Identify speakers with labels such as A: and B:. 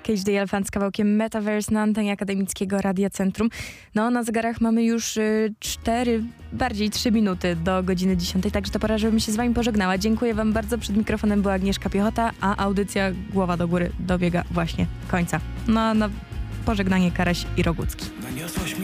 A: Cage the Elephant z kawałkiem Metaverse na antenie Akademickiego Radia Centrum. No, na zegarach mamy już 3 minuty do godziny 10, także to pora, żebym się z wami pożegnała. Dziękuję wam bardzo. Przed mikrofonem była Agnieszka Piechota, a audycja Głowa do Góry dobiega właśnie końca. No, na pożegnanie Karaś i Rogucki.